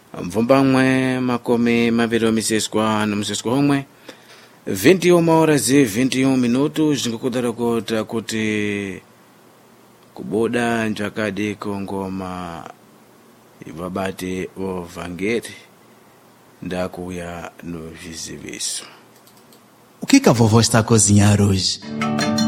mvumbamwe makome maviri miseswa no museswa omwe 21 minutos zingikudarakota kuti kuboda njakadi kongoma ivabate ovangeri ndakuya no viziviso. O que a vovó está a cozinhar hoje?